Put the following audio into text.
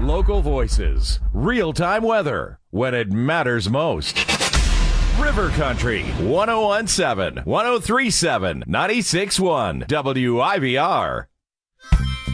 Local voices, real-time weather, when it matters most. River Country, 1017, 1037, 96.1, WIVR.